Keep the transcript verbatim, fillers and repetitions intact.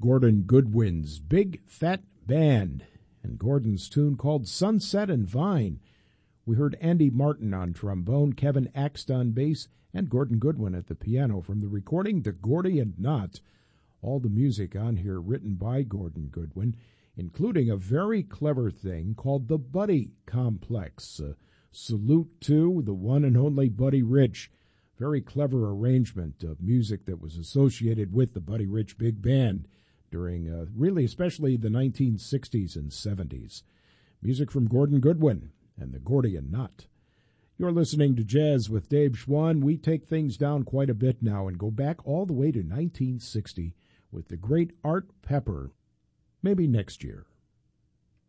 Gordon Goodwin's Big Fat Band, and Gordon's tune called Sunset and Vine. We heard Andy Martin on trombone, Kevin Axt on bass, and Gordon Goodwin at the piano from the recording The Gordian Knot. All the music on here written by Gordon Goodwin, including a very clever thing called the Buddy Complex. A salute to the one and only Buddy Rich. Very clever arrangement of music that was associated with the Buddy Rich Big Band during, uh, really especially the nineteen sixties and seventies. Music from Gordon Goodwin and the Gordian Knot. You're listening to Jazz with Dave Schwann. We take things down quite a bit now and go back all the way to nineteen sixty with the great Art Pepper. Maybe next year.